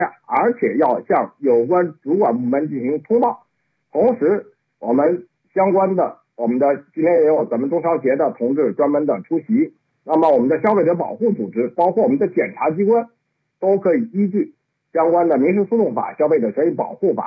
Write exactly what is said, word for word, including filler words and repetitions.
而且要向有关主管部门进行通报。同时，我们相关的我们的今天也有咱们中消协的同志专门的出席。那么我们的消费者保护组织，包括我们的检察机关，都可以依据相关的民事诉讼法、消费者权益保护法